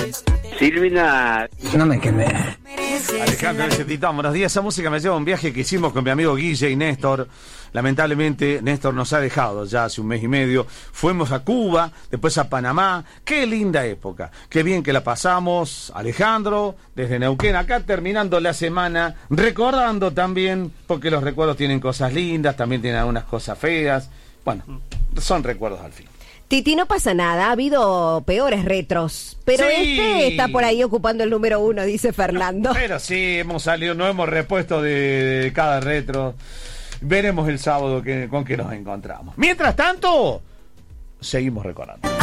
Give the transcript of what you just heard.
Silvina. No me quemé. Alejandro dice: Tito, buenos días. Esa música me lleva a un viaje que hicimos con mi amigo Guille y Néstor. Lamentablemente Néstor nos ha dejado ya hace un mes y medio. Fuimos a Cuba, después a Panamá. Qué linda época, qué bien que la pasamos. Alejandro, desde Neuquén, acá terminando la semana, recordando también, porque los recuerdos tienen cosas lindas, también tienen algunas cosas feas. Bueno, son recuerdos al fin. Titi, no pasa nada, ha habido peores retros, pero Sí. este está por ahí ocupando el número 1, dice Fernando. Pero sí, hemos salido, no hemos repuesto de cada retro. Veremos el sábado con qué nos encontramos. Mientras tanto, seguimos recordando.